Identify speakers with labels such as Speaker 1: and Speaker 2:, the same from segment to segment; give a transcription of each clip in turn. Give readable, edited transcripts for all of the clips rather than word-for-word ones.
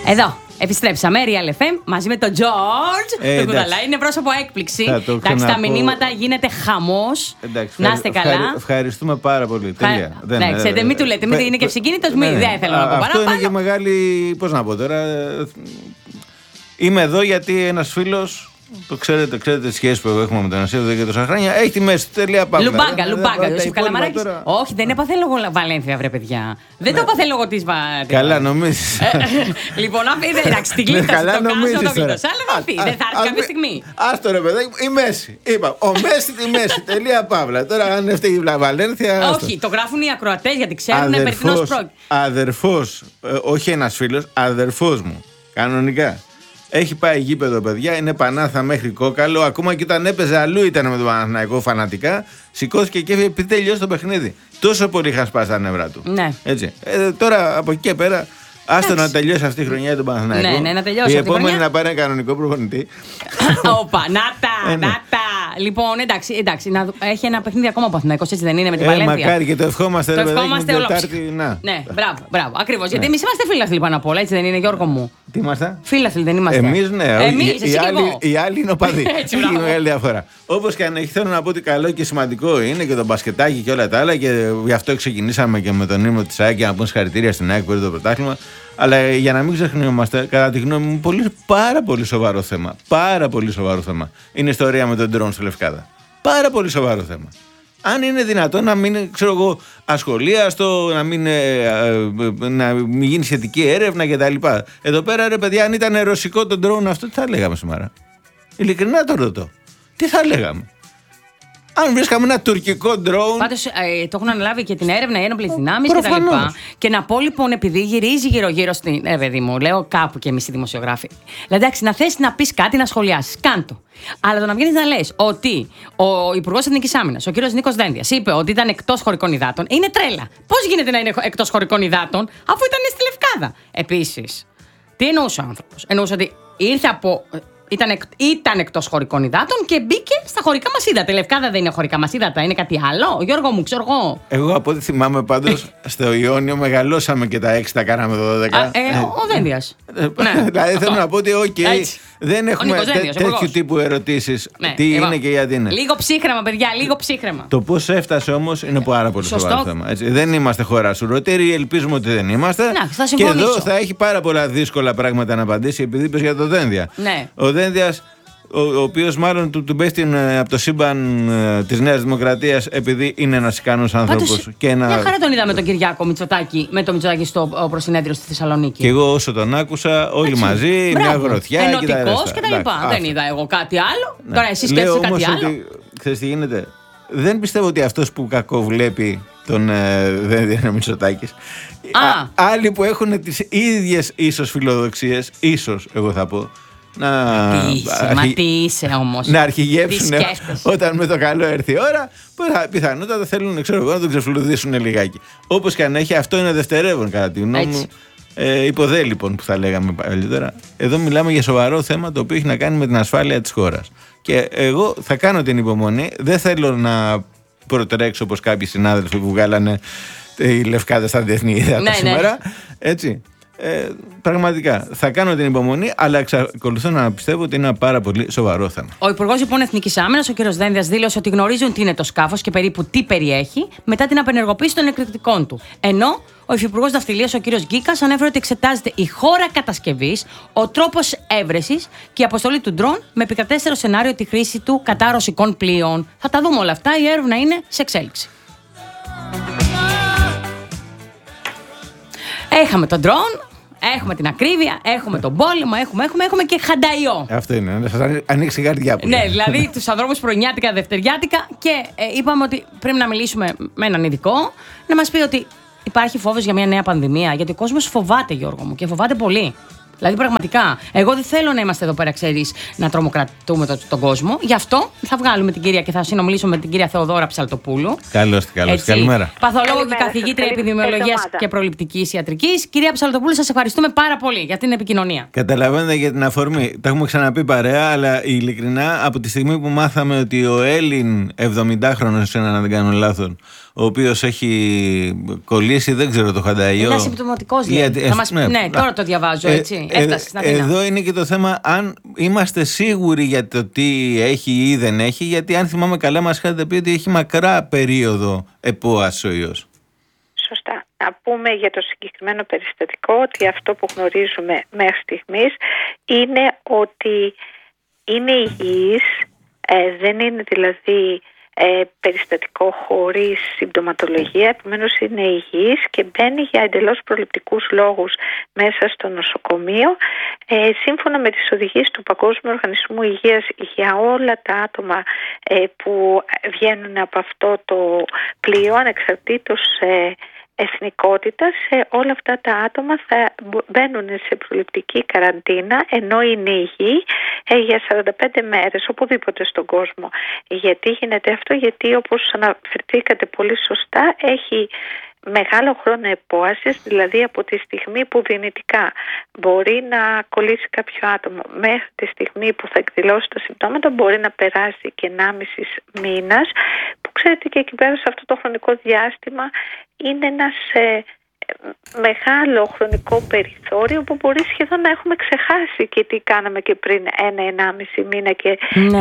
Speaker 1: Εδώ. Επιστρέψαμε, Real FM, μαζί με τον George. Το κουταλά είναι πρόσωπο έκπληξη. Εντάξει, τα μηνύματα γίνεται χαμός. Να είστε καλά.
Speaker 2: Ευχαριστούμε πάρα πολύ. Τέλεια.
Speaker 1: Ξέρετε, μην του λέτε, μην είναι και ευσυγκίνητος, δεν θέλω να πω παραπάνω.
Speaker 2: Αυτό είναι και μεγάλη. Πώς να πω τώρα. Είμαι εδώ γιατί ένας φίλος. Το ξέρετε τη σχέση που έχουμε με τον Ασία εδώ και τόσα χρόνια. Έχει τη μέση. Τελεία πάμε.
Speaker 1: Λουμπάγκα. Ιωσήφ Καλαμαράκης. Όχι, δεν έπαθε λόγω Βαλένθια, βρε παιδιά. Δεν το έπαθε λόγω τη Βαλένθια.
Speaker 2: Καλά, νομίζεις.
Speaker 1: Λοιπόν, εντάξει, την κλείταση.
Speaker 2: Καλά, νομίζεις.
Speaker 1: Αλλά θα έρθει κάποια στιγμή.
Speaker 2: Άστο ρε παιδί, η Μέση. Είπα, ο Μέση τη Μέση. Τελεία παύλα. Τώρα αν έφταιγε η Βαλένθια.
Speaker 1: Όχι, το γράφουν οι ακροατές γιατί ξέρουν περί τίνος πρόκειται.
Speaker 2: Αδερφός, όχι ένας φίλος, αδερφός μου. Κανονικά. Έχει πάει γήπεδο, παιδιά, είναι Πανάθα μέχρι Κόκαλο. Ακόμα και όταν έπαιζε αλλού ήταν με τον Παναθηναϊκό φανατικά. Σηκώθηκε και έφυγε επειδή τελειώσει το παιχνίδι. Τόσο πολύ είχαν σπάσει τα νεύρα του.
Speaker 1: Ναι.
Speaker 2: Έτσι. Τώρα από εκεί και πέρα, άστο να τελειώσει αυτή η χρονιά για τον Παναθηναϊκό.
Speaker 1: Ναι, να τελειώσει.
Speaker 2: Η επόμενη να πάρει ένα κανονικό προπονητή.
Speaker 1: Όπα, να τα. Λοιπόν, εντάξει, έχει ένα παιχνίδι ακόμα ο Παναθηναϊκός, έτσι δεν είναι με την Βαλένθια.
Speaker 2: Μακάρι και το ευχόμαστε.
Speaker 1: Το ευχόμαστε όλο.
Speaker 2: Ναι,
Speaker 1: μπράβο. Ακριβώς. Γιατί εμείς είμαστε φίλαθλοι πάνω απ' όλα, έτσι δεν είναι, Γιώργο μου?
Speaker 2: Τι είμαστε?
Speaker 1: Φίλαθλοι δεν είμαστε?
Speaker 2: Εμείς ναι. Οι άλλοι είναι οπαδοί.
Speaker 1: Έχει
Speaker 2: μεγάλη διαφορά. Όπως και αν έχει, θέλω να πω ότι καλό και σημαντικό είναι και το μπασκετάκι και όλα τα άλλα. Και γι' αυτό ξεκινήσαμε και με τον ύμνο της ΑΕΚ για να πούμε συγχαρητήρια στην ΑΕΚ που πήρε το πρωτάθλημα. Αλλά για να μην ξεχνιόμαστε, κατά τη γνώμη μου, πάρα πολύ σοβαρό θέμα. Πάρα πολύ σοβαρό θέμα. Είναι η ιστορία με τον ντρόουν στη Λευκάδα. Πάρα πολύ σοβαρό θέμα. Αν είναι δυνατόν να μην, ξέρω εγώ, ασχολίαστο, να μην γίνει σχετική έρευνα κτλ. Εδώ πέρα, ρε παιδιά, αν ήταν ρωσικό το ντρόουν αυτό, τι θα λέγαμε σήμερα? Ειλικρινά το ρωτώ. Τι θα λέγαμε? Αν βρίσκαμε ένα τουρκικό ντρόουν.
Speaker 1: Πάντως το έχουν αναλάβει και την έρευνα, οι ένοπλες δυνάμεις κτλ. Και να πω λοιπόν, επειδή γυρίζει γύρω-γύρω στην. Παιδί μου, λέω κάπου και εμείς οι δημοσιογράφοι. Δηλαδή, εντάξει, να θες να πεις κάτι, να σχολιάσεις. Κάντο. Αλλά το να βγαίνεις να λες ότι ο Υπουργός Εθνικής Άμυνας, ο κύριος Νίκος Δένδιας, είπε ότι ήταν εκτός χωρικών υδάτων, είναι τρέλα. Πώς γίνεται να είναι εκτός χωρικών υδάτων, αφού ήταν στη Λευκάδα? Επίσης, τι εννοούσε ο άνθρωπος? Εννοούσε ότι ήρθε από. Ήταν εκτός χωρικών υδάτων και μπήκε στα χωρικά μας ύδατα. Η Λευκάδα δεν είναι χωρικά μας ύδατα, είναι κάτι άλλο? Γιώργο μου, ξέρω εγώ.
Speaker 2: Εγώ από ό,τι θυμάμαι πάντως στο Ιόνιο μεγαλώσαμε και τα 6, τα κάναμε το 12.
Speaker 1: Ο Δένδιας.
Speaker 2: Δηλαδή θέλω να πω ότι δεν έχουμε τέτοιου τύπου ερωτήσεις. Τι είναι και γιατί είναι.
Speaker 1: Λίγο ψύχρεμα, παιδιά, λίγο ψύχρεμα.
Speaker 2: Το πώς έφτασε όμως είναι πάρα πολύ σοβαρό θέμα. Δεν είμαστε χώρα σουρωτήρη, ελπίζουμε ότι δεν είμαστε. Και εδώ θα έχει πάρα πολλά δύσκολα πράγματα να απαντήσει, επειδή είπες για το Δένδια. Ο Δένδιας, ο οποίος μάλλον του πέφτει από το σύμπαν της Νέας Δημοκρατίας, επειδή είναι ένας ικανός άνθρωπος.
Speaker 1: Μια χαρά τον είδαμε τον Κυριάκο Μητσοτάκη, με τον Μητσοτάκη στο προσυνέδριο στη Θεσσαλονίκη.
Speaker 2: Και εγώ όσο τον άκουσα, όλοι μαζί, μια γροθιά.
Speaker 1: Ενωτικός και τα λοιπά. Δεν είδα εγώ κάτι άλλο. Τώρα εσείς σκέφτεσαι κάτι άλλο?
Speaker 2: Ξέρεις τι γίνεται? Δεν πιστεύω ότι αυτός που κακοβλέπει τον Δένδια είναι ο Μητσοτάκης. Άλλοι που έχουν τις ίδιες ίσως φιλοδοξίες, ίσως εγώ θα πω,
Speaker 1: τι είσαι όμως?
Speaker 2: Να αρχηγεύσουν όταν με το καλό έρθει η ώρα, πιθανότατα θέλουν, ξέρω εγώ, να τον ξεφλουδίσουν λιγάκι. Όπως και αν έχει, αυτό είναι δευτερεύον κατά τη γνώμη μου. Υποδέ λοιπόν που θα λέγαμε παλιότερα. Εδώ μιλάμε για σοβαρό θέμα το οποίο έχει να κάνει με την ασφάλεια της χώρας. Και εγώ θα κάνω την υπομονή. Δεν θέλω να προτρέξω όπως κάποιοι συνάδελφοι που βγάλανε η Λευκάδα στα διεθνή ύδατα σήμερα. Έτσι. Πραγματικά θα κάνω την υπομονή, αλλά εξακολουθώ να πιστεύω ότι είναι ένα πάρα πολύ σοβαρό θέμα.
Speaker 1: Ο Υπουργός λοιπόν Εθνικής Άμυνας, ο κ. Δένδιας, δήλωσε ότι γνωρίζουν τι είναι το σκάφος και περίπου τι περιέχει μετά την απενεργοποίηση των εκρηκτικών του. Ενώ ο Υφυπουργός Ναυτιλίας, ο κ. Γκίκας, ανέφερε ότι εξετάζεται η χώρα κατασκευής, ο τρόπος έβρεσης και η αποστολή του ντρόν με επικρατέστερο σενάριο τη χρήση του κατά ρωσικών πλοίων. Θα τα δούμε όλα αυτά. Η έρευνα είναι σε εξέλιξη. Έχαμε τον ντρόν, έχουμε την ακρίβεια, έχουμε τον πόλεμο, έχουμε και χανταϊό.
Speaker 2: Αυτό είναι, να σας ανοίξει η καρδιά που.
Speaker 1: Ναι, δηλαδή τους ανθρώπους πρωινιάτικα, δευτεριάτικα, και είπαμε ότι πρέπει να μιλήσουμε με έναν ειδικό, να μας πει ότι υπάρχει φόβος για μια νέα πανδημία, γιατί ο κόσμος φοβάται, Γιώργο μου, και φοβάται πολύ. Δηλαδή, πραγματικά, εγώ δεν θέλω να είμαστε εδώ πέρα, ξέρεις, να τρομοκρατούμε τον κόσμο. Γι' αυτό θα βγάλουμε την κυρία και θα συνομιλήσουμε με την κυρία Θεοδώρα Ψαλτοπούλου.
Speaker 2: Καλώς, καλημέρα.
Speaker 1: Παθολόγο και καθηγήτρια επιδημιολογίας και προληπτικής ιατρικής. Κυρία Ψαλτοπούλου, σας ευχαριστούμε πάρα πολύ για την επικοινωνία.
Speaker 2: Καταλαβαίνετε για την αφορμή. Τα έχουμε ξαναπεί παρέα, αλλά ειλικρινά από τη στιγμή που μάθαμε ότι ο Έλλην 70χρονος, αν δεν κάνω λάθος, ο οποίος έχει κολλήσει, δεν ξέρω, το χανταϊό.
Speaker 1: Είναι ασυμπτωματικός, λέει. Ναι, τώρα το διαβάζω, έτσι. Έφτασε στην Αθήνα.
Speaker 2: Εδώ είναι και το θέμα αν είμαστε σίγουροι για το τι έχει ή δεν έχει, γιατί αν θυμάμαι καλά μας είχατε πει ότι έχει μακρά περίοδο ΕΠΟΑΣ ο ιός.
Speaker 3: Σωστά. Να πούμε για το συγκεκριμένο περιστατικό ότι αυτό που γνωρίζουμε μέχρι στιγμής είναι ότι είναι υγιής, δεν είναι δηλαδή περιστατικό χωρίς συμπτωματολογία, επομένως είναι υγιής και μπαίνει για εντελώς προληπτικούς λόγους μέσα στο νοσοκομείο, σύμφωνα με τις οδηγίες του Παγκόσμιου Οργανισμού Υγείας για όλα τα άτομα που βγαίνουν από αυτό το πλοίο, ανεξαρτήτως εθνικότητα. Σε όλα αυτά τα άτομα θα μπαίνουν σε προληπτική καραντίνα ενώ είναι υγιή για 45 μέρες οπουδήποτε στον κόσμο. Γιατί γίνεται αυτό? Γιατί, όπως αναφερθήκατε πολύ σωστά, έχει μεγάλο χρόνο επόασης, δηλαδή από τη στιγμή που δυνητικά μπορεί να κολλήσει κάποιο άτομο μέχρι τη στιγμή που θα εκδηλώσει τα συμπτώματα μπορεί να περάσει και 1,5 μήνας, που ξέρετε και εκεί πέρα σε αυτό το χρονικό διάστημα είναι ένας μεγάλο χρονικό περιθώριο που μπορεί σχεδόν να έχουμε ξεχάσει και τι κάναμε και πριν 1-1,5 μήνα και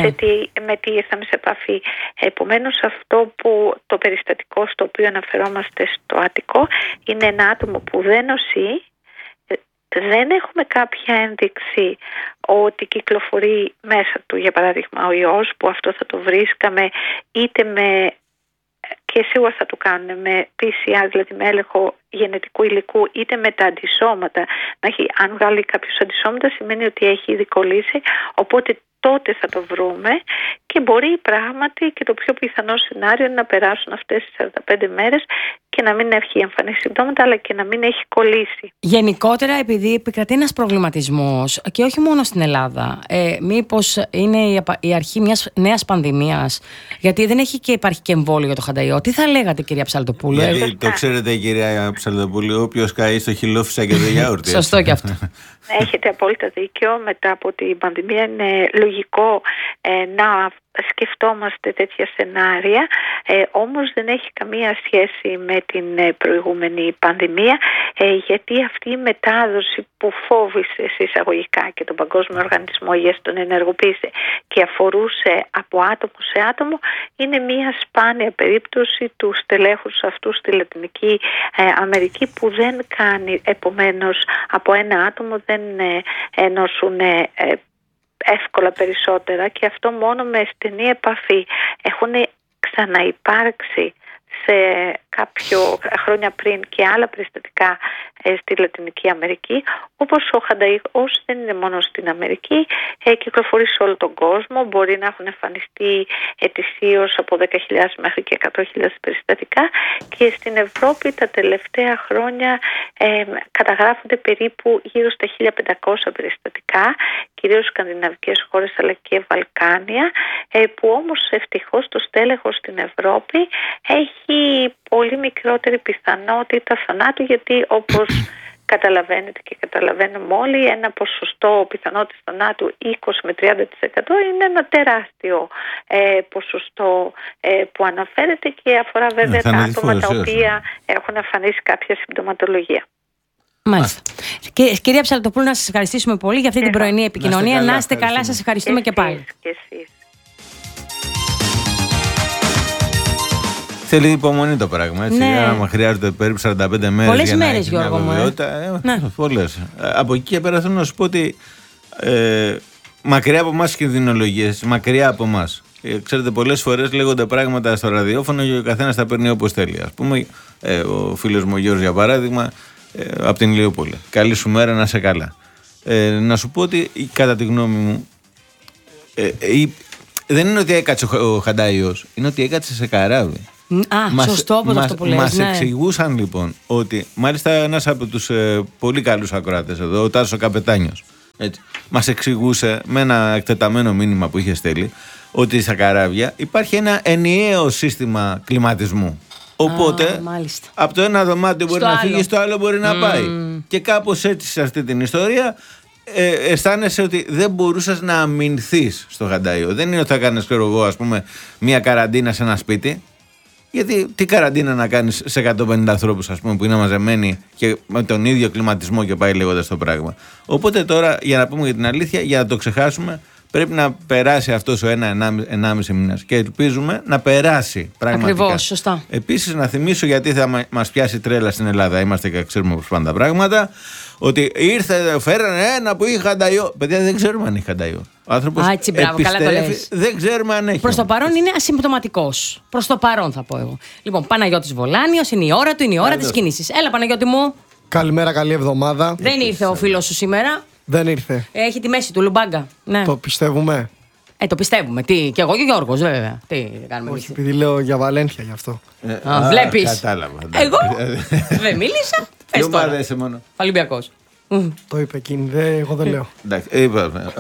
Speaker 3: με τι ήρθαμε σε επαφή. Επομένως, αυτό που το περιστατικό στο οποίο αναφερόμαστε στο Αττικό είναι ένα άτομο που δεν νοσεί, δεν έχουμε κάποια ένδειξη ότι κυκλοφορεί μέσα του, για παράδειγμα, ο ιός, που αυτό θα το βρίσκαμε είτε με, και σίγουρα θα το κάνουν με PCR, δηλαδή με έλεγχο γενετικού υλικού, είτε με τα αντισώματα. Αν βγάλει κάποιος αντισώματα σημαίνει ότι έχει ήδη κολλήσει, οπότε τότε θα το βρούμε και μπορεί πράγματι και το πιο πιθανό σενάριο είναι να περάσουν αυτές τις 45 μέρες και να μην έχει εμφανίσει συμπτώματα, αλλά και να μην έχει κολλήσει.
Speaker 1: Γενικότερα, επειδή επικρατεί ένας προβληματισμός και όχι μόνο στην Ελλάδα, μήπως είναι η αρχή μιας νέας πανδημίας, γιατί δεν έχει και υπάρχει και εμβόλιο για το χανταϊό. Τι θα λέγατε, κυρία Ψαλτοπούλου?
Speaker 2: Γιατί το ξέρετε, κυρία Ψαλτοπούλου, όποιος καεί στο χυλόφισσα και το γιαούρτι.
Speaker 1: Σωστό και αυτό.
Speaker 3: Έχετε απόλυτα δίκιο. Μετά από την πανδημία είναι λογικό να σκεφτόμαστε τέτοια σενάρια, όμως δεν έχει καμία σχέση με την προηγούμενη πανδημία, γιατί αυτή η μετάδοση που φόβησε εισαγωγικά και τον Παγκόσμιο Οργανισμό Υγείας τον ενεργοποίησε και αφορούσε από άτομο σε άτομο, είναι μια σπάνια περίπτωση του στελέχους αυτού στη Λατινική Αμερική που δεν κάνει, επομένως από ένα άτομο δεν νοσούν εύκολα περισσότερα, και αυτό μόνο με στενή επαφή. Έχουν ξαναυπάρξει σε κάποιο χρόνια πριν και άλλα περιστατικά στη Λατινική Αμερική, όπως ο χανταϊός δεν είναι μόνο στην Αμερική, κυκλοφορεί σε όλο τον κόσμο, μπορεί να έχουν εμφανιστεί ετησίως από 10.000 μέχρι και 100.000 περιστατικά, και στην Ευρώπη τα τελευταία χρόνια καταγράφονται περίπου γύρω στα 1.500 περιστατικά, κυρίως σκανδιναβικές χώρες αλλά και Βαλκάνια, που όμως ευτυχώς το στέλεχος στην Ευρώπη έχει πολύ μικρότερη πιθανότητα θανάτου, γιατί όπως καταλαβαίνετε και καταλαβαίνουμε όλοι, ένα ποσοστό πιθανότητας θανάτου 20 με 30% είναι ένα τεράστιο ποσοστό που αναφέρεται και αφορά βέβαια τα άτομα τα οποία έχουν εμφανίσει κάποια συμπτωματολογία.
Speaker 1: Μάλιστα. Κυρία Ψαλτοπούλου, να σας ευχαριστήσουμε πολύ για αυτή την πρωινή επικοινωνία. Να είστε καλά, σας ευχαριστούμε και πάλι.
Speaker 3: Και εσείς.
Speaker 2: Θέλει υπομονή το πράγμα, έτσι.
Speaker 1: Ναι.
Speaker 2: Άμα χρειάζονται περίπου 45 μέρες.
Speaker 1: Πολλές
Speaker 2: για να
Speaker 1: μέρες,
Speaker 2: έχει μια
Speaker 1: Γιώργο μου.
Speaker 2: βεβαιότητα. Πολλές. Από εκεί και πέρα θέλω να σου πω ότι μακριά από εμάς κινδυνολογίες, μακριά από εμάς. Ξέρετε, πολλές φορές λέγονται πράγματα στο ραδιόφωνο και ο καθένας τα παίρνει όπως θέλει. Ας πούμε, ο φίλος μου ο Γιώργος, για παράδειγμα, από την Ηλιούπολη. Καλή σου μέρα, να είσαι καλά. Να σου πω ότι κατά τη γνώμη μου, δεν είναι ότι έκατσε ο χανταϊός, είναι ότι έκατσε σε καράβι.
Speaker 1: Σωστό αυτό που λες.
Speaker 2: Μας εξηγούσαν λοιπόν ότι, μάλιστα ένας από τους πολύ καλούς ακροάτες εδώ, ο Τάσος Καπετάνιος, μας εξηγούσε με ένα εκτεταμένο μήνυμα που είχε στέλνει ότι στα καράβια υπάρχει ένα ενιαίο σύστημα κλιματισμού. Οπότε από το ένα δωμάτιο μπορεί να φύγει, στο άλλο μπορεί να πάει. Και κάπως έτσι σε αυτή την ιστορία αισθάνεσαι ότι δεν μπορούσες να αμυνθείς στο χανταϊό. Δεν είναι ότι θα κάνεις, ξέρω εγώ, ας πούμε, μια καραντίνα σε ένα σπίτι. Γιατί τι καραντίνα να κάνεις σε 150 ανθρώπους, ας πούμε, που είναι μαζεμένοι και με τον ίδιο κλιματισμό και πάει λέγοντας το πράγμα. Οπότε τώρα, για να πούμε για την αλήθεια, για να το ξεχάσουμε, πρέπει να περάσει αυτός ο 1-1,5 μήνας. Και ελπίζουμε να περάσει πραγματικά.
Speaker 1: Ακριβώς, σωστά.
Speaker 2: Επίσης, να θυμίσω, γιατί θα μας πιάσει τρέλα στην Ελλάδα, είμαστε και ξέρουμε πώς πάνε τα πράγματα, ότι φέρανε ένα που είχε χανταϊό. Παιδιά, δεν ξέρουμε αν είχε χανταϊό. Ο άνθρωπος επιστρέφει, δεν ξέρουμε αν έχει.
Speaker 1: Προς το παρόν είναι ασυμπτωματικός. Προς το παρόν θα πω εγώ. Λοιπόν, Παναγιώτης Βολάνιος, είναι η ώρα του, είναι η ώρα της κίνησης. Έλα, Παναγιώτη μου.
Speaker 4: Καλημέρα, καλή εβδομάδα.
Speaker 1: Δεν ήρθε ο φίλος σου σήμερα.
Speaker 4: Δεν ήρθε.
Speaker 1: Έχει τη μέση του Λουμπάγκα. Ναι.
Speaker 4: Το πιστεύουμε.
Speaker 1: Το πιστεύουμε. Τι, και εγώ και ο Γιώργος, βέβαια. Τι κάνουμε.
Speaker 4: Όχι, επειδή λέω για Βαλένθια γι' αυτό.
Speaker 1: Βλέπεις.
Speaker 2: Κατάλαβα.
Speaker 1: Εγώ δεν μίλησα.
Speaker 2: Τι ομάδα είσαι μόνο?
Speaker 1: Ολυμπιακός.
Speaker 4: Το είπε εκείνη, εγώ δεν λέω.
Speaker 2: Εντάξει,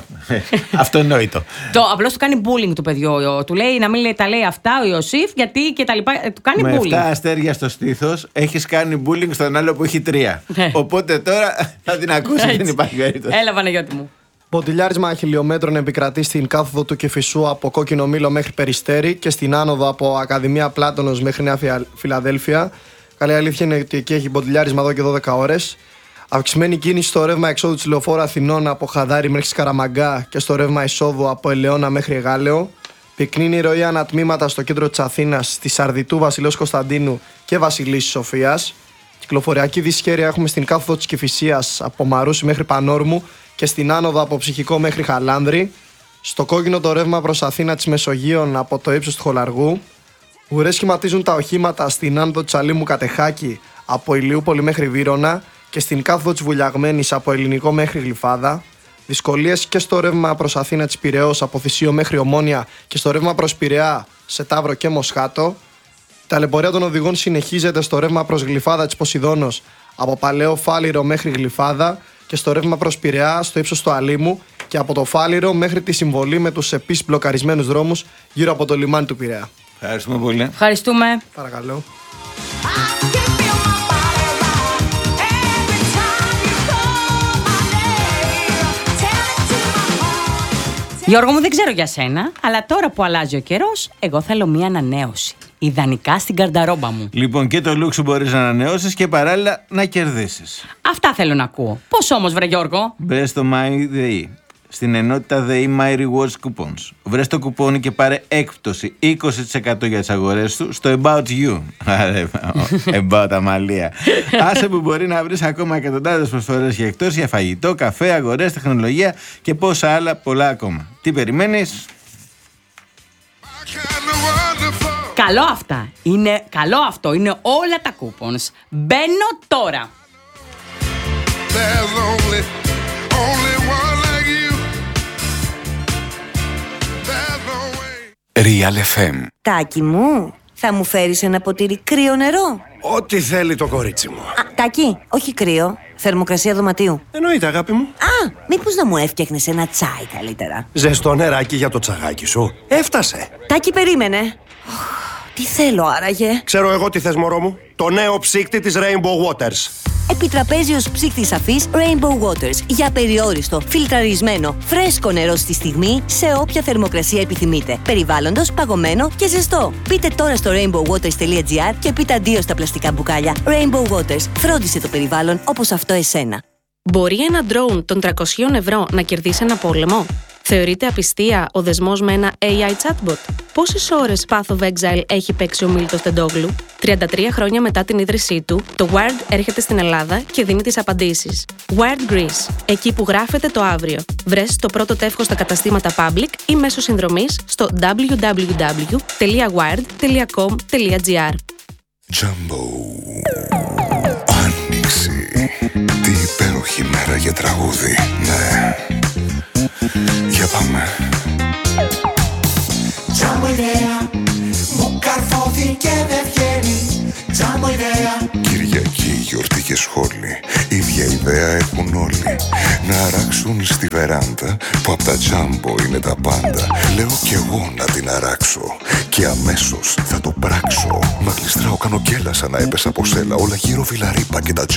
Speaker 2: αυτονόητο.
Speaker 1: Απλώς του κάνει bullying το παιδιό. Του λέει να μην τα λέει αυτά ο Ιωσήφ, γιατί και τα λοιπά. Του κάνει bullying.
Speaker 2: Με 7 αστέρια στο στήθος έχεις κάνει bullying στον άλλο που έχει 3. Οπότε τώρα θα την ακούσει, δεν υπάρχει περίπτωση.
Speaker 1: Έλα, Παναγιώτη μου.
Speaker 4: Ποτηλιάρισμα χιλιόμετρων επικρατεί στην κάθοδο του Κηφισού από Κόκκινο Μήλο μέχρι Περιστέρι και στην άνοδο από Ακαδημία Πλάτωνος μέχρι Νέα Φιλαδέλφια. Καλή αλήθεια είναι ότι εκεί έχει ποτηλιάρισμα εδώ και 12 ώρες. Αυξημένη κίνηση στο ρεύμα εξόδου της λεωφόρου Αθηνών από Χαδάρι μέχρι Σκαραμαγκά και στο ρεύμα εισόδου από Ελαιώνα μέχρι Εγάλεο. Πυκνή η ροή ανατμήματα στο κέντρο της Αθήνας, στη Σαρδιτού, Βασιλέως Κωνσταντίνου και Βασιλίσσης Σοφίας. Κυκλοφοριακή δυσχέρεια έχουμε στην κάθοδο της Κηφισίας από Μαρούσι μέχρι Πανόρμου και στην άνοδο από Ψυχικό μέχρι Χαλάνδρη. Στο κόκκινο το ρεύμα προς Αθήνα της Μεσογείων από το ύψος του Χολαργού. Ουρές σχηματίζουν τα οχήματα στην άνοδο της Αλήμου Κατεχάκη από Ηλιούπολη μέχρι Βύρωνα και στην κάθοδο της Βουλιαγμένης από Ελληνικό μέχρι Γλυφάδα. Δυσκολίες και στο ρεύμα προς Αθήνα της Πειραιώς από Θησίο μέχρι Ομόνια και στο ρεύμα προς Πειραιά σε Ταύρο και Μοσχάτο. Η ταλαιπωρία των οδηγών συνεχίζεται στο ρεύμα προς Γλυφάδα της Ποσειδώνος από Παλαιό Φάληρο μέχρι Γλυφάδα και στο ρεύμα προς Πειραιά στο ύψος του Αλήμου και από το Φάληρο μέχρι τη συμβολή με τους επίσης μπλοκαρισμένους δρόμους γύρω από το λιμάνι του Πειραιά.
Speaker 2: Ευχαριστούμε πολύ.
Speaker 1: Ευχαριστούμε.
Speaker 4: Παρακαλώ.
Speaker 1: Γιώργο μου, δεν ξέρω για σένα, αλλά τώρα που αλλάζει ο καιρός, εγώ θέλω μία ανανέωση. Ιδανικά στην καρνταρόμπα μου.
Speaker 2: Λοιπόν, και το look σου μπορείς να ανανεώσεις και παράλληλα να κερδίσεις.
Speaker 1: Αυτά θέλω να ακούω. Πώς όμως, βρε Γιώργο?
Speaker 2: Μπες στο MyDay, στην ενότητα ΔΕΗ My Rewards Coupons. Βρες το κουπόνι και πάρε έκπτωση 20% για τις αγορές του στο About You. About Αμαλία. Άσε που μπορεί να βρεις ακόμα εκατοντάδες προσφορές και εκτός για φαγητό, καφέ, αγορές, τεχνολογία και πόσα άλλα πολλά ακόμα. Τι περιμένεις?
Speaker 1: Καλό αυτά. Είναι καλό αυτό. Είναι όλα τα coupons. Μπαίνω τώρα.
Speaker 5: Real FM.
Speaker 6: Τάκη μου, θα μου φέρεις ένα ποτήρι κρύο νερό?
Speaker 7: Ό,τι θέλει το κορίτσι μου.
Speaker 6: Τάκη, όχι κρύο. Θερμοκρασία δωματίου.
Speaker 7: Εννοείται, αγάπη μου.
Speaker 6: Μήπως να μου έφτιαχνες ένα τσάι καλύτερα?
Speaker 7: Ζεστό νεράκι για το τσαγάκι σου. Έφτασε.
Speaker 6: Τάκη, περίμενε. Τι θέλω άραγε?
Speaker 7: Ξέρω εγώ τι θες, μωρό μου. Το νέο ψύκτη της Rainbow Waters.
Speaker 6: Επιτραπέζιος ψύκτης αφής Rainbow Waters. Για περιόριστο, φιλτραρισμένο, φρέσκο νερό στη στιγμή, σε όποια θερμοκρασία επιθυμείτε. Περιβάλλοντος, παγωμένο και ζεστό. Μπείτε τώρα στο rainbowwaters.gr και πείτε αντίο στα πλαστικά μπουκάλια. Rainbow Waters. Φρόντισε το περιβάλλον όπως αυτό εσένα.
Speaker 8: Μπορεί ένα drone των 300 ευρώ να κερδίσει ένα πόλεμο? Θεωρείται απιστία ο δεσμός με ένα AI chatbot? Πόσες ώρες Path of Exile έχει παίξει ο Μίλτος Τεντόγλου? 33 χρόνια μετά την ίδρυσή του, το Wired έρχεται στην Ελλάδα και δίνει τις απαντήσεις. Wired Greece, εκεί που γράφεται το αύριο. Βρες το πρώτο τεύχος στα καταστήματα Public ή μέσω συνδρομής στο www.wired.com.gr.
Speaker 5: Jumbo. Άνοιξη. Τι υπέροχη μέρα για τραγούδι. Ναι. Για πάμε.
Speaker 9: Τζάμπο ιδέα, μου καρφώθηκε δεν βγαίνει. Τζάμπο ιδέα.
Speaker 5: Κυριακή, γιορτή και σχόλη. Ίδια ιδέα έχουν όλοι. Να αράξουν στη βεράντα που απ' τα Τζάμπο είναι τα πάντα. Λέω κι εγώ να την αράξω και αμέσως θα το πράξω. Μα γλιστράω, κάνω κέλα σαν να έπεσα από σέλα. Όλα γύρω βιλαρίπα και τα Τζάμπο